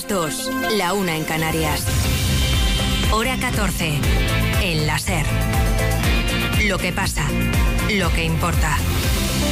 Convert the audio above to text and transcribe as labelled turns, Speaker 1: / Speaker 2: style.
Speaker 1: Las 2, la 1 en Canarias. Hora 14, en la SER. Lo que pasa, lo que importa.